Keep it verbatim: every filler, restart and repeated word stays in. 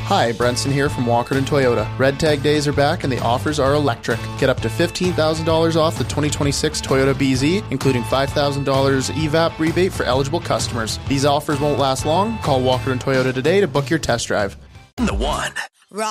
Hi, Brenson here from Walkerton Toyota. Red Tag days are back and the offers are electric. Get up to fifteen thousand dollars off the twenty twenty-six Toyota B Z, including five thousand dollars E V A P rebate for eligible customers. These offers won't last long. Call Walkerton Toyota today to book your test drive. The one.